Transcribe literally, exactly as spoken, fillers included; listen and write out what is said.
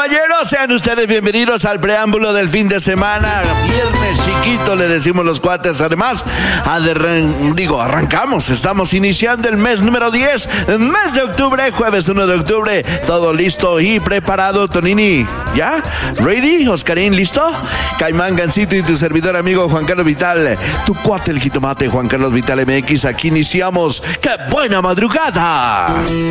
caballeros, sean ustedes bienvenidos al preámbulo del fin de semana. Viernes chiquito, le decimos los cuates. Además, aderran, digo, arrancamos. Estamos iniciando el mes número diez, mes de octubre, jueves uno de octubre. Todo listo y preparado, Tonini. ¿Ya? ¿Ready? Oscarín, ¿listo? Caimán, Gancito y tu servidor amigo Juan Carlos Vital. Tu cuate el jitomate, Juan Carlos Vital M X. Aquí iniciamos. ¡Qué buena madrugada!